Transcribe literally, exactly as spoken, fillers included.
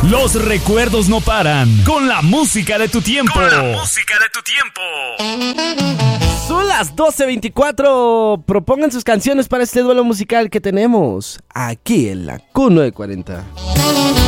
Los recuerdos no paran. Con la música de tu tiempo. Con la música de tu tiempo. Son las doce veinticuatro. Propongan sus canciones para este duelo musical que tenemos aquí en la Q novecientos cuarenta.